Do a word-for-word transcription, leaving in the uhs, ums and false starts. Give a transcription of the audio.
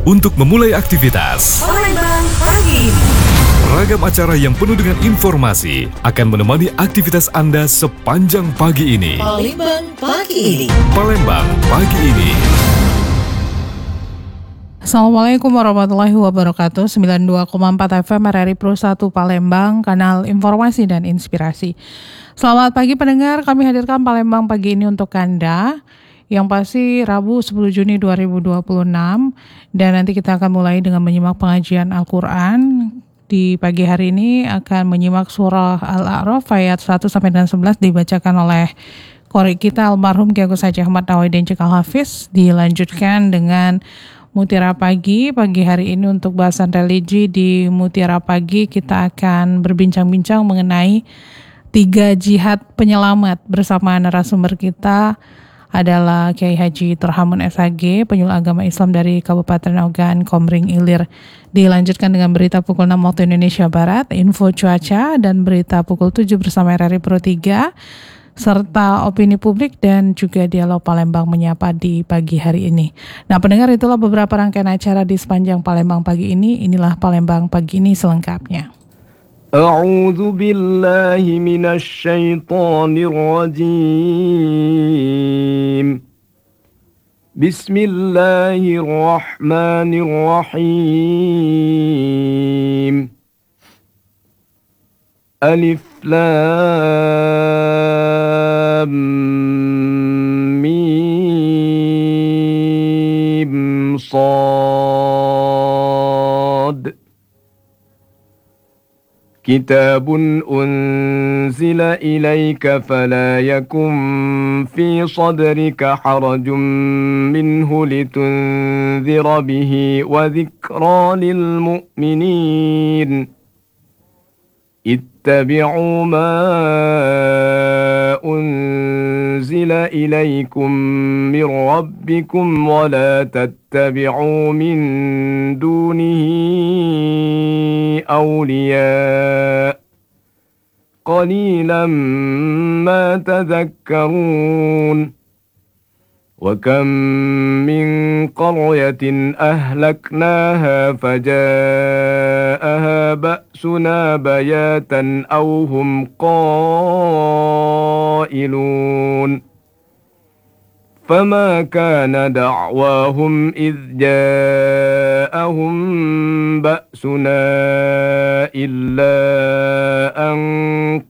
untuk memulai aktivitas. Palembang pagi ini. Ragam acara yang penuh dengan informasi akan menemani aktivitas Anda sepanjang pagi ini. Palembang pagi ini. Palembang pagi ini. Assalamualaikum warahmatullahi wabarakatuh. sembilan puluh dua koma empat F M R R I Pro satu Palembang, kanal informasi dan inspirasi. Selamat pagi pendengar, kami hadirkan Palembang pagi ini untuk Anda. Yang pasti Rabu sepuluh Juni dua ribu dua puluh enam, dan nanti kita akan mulai dengan menyimak pengajian Al-Quran. Di pagi hari ini akan menyimak surah Al-A'raf ayat satu sampai dengan sebelas dibacakan oleh Qori kita almarhum Ki Agus Haji Ahmad Nawawi dan Cekal Hafiz. Dilanjutkan dengan Mutiara Pagi. Pagi hari ini untuk bahasan religi di Mutiara Pagi kita akan berbincang-bincang mengenai tiga jihad penyelamat bersama narasumber kita adalah Kiai Haji Turhamun S H G, penyuluh agama Islam dari Kabupaten Ogan Komering Ilir. Dilanjutkan dengan berita pukul enam waktu Indonesia Barat, info cuaca, dan berita pukul tujuh bersama R R I Pro tiga, serta opini publik dan juga dialog Palembang menyapa di pagi hari ini. Nah pendengar, itulah beberapa rangkaian acara di sepanjang Palembang pagi ini. Inilah Palembang pagi ini selengkapnya. A'udzu billahi minasy syaithanir rajim. Bismillahirrahmanirrahim. Alif Lam Mim Shad. كتاب أنزل إليك فلا يكن في صدرك حرج منه لتنذر به وذكرى للمؤمنين اتبعوا ما أنزل إليكم من ربكم ولا تتبعوا من دونه أولياء قليلا ما تذكرون وكم من قرية أهلكناها فجاءها بأسنا بياتا أو هم قائلون فما كان دعواهم إذ جاءهم بأسنا إلا أن